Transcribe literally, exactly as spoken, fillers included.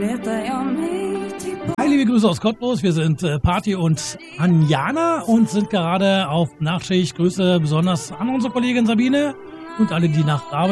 Hi, liebe Grüße aus Cottbus. Wir sind äh, Party und Anjana und sind gerade auf Nachtschicht. Grüße besonders an unsere Kollegin Sabine und alle, die nach Arbeit